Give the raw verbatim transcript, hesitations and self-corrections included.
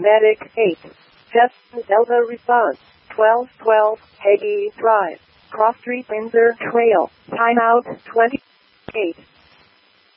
Medic eight. Test Delta response. twelve twelve, Hagee Drive. Cross Street Windsor Trail. Timeout twenty-eight.